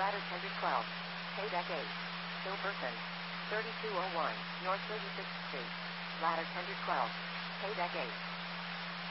Ladder tender 12. Paydeck 8. Still person. 3201, North 36th Street. Ladder tender 12. Paydeck 8.